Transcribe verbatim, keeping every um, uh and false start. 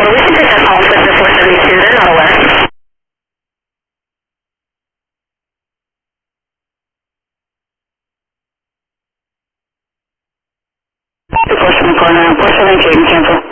we can take that call for four seventy-two, they're not aware. four seventy-four now, four seventy-two, cancel.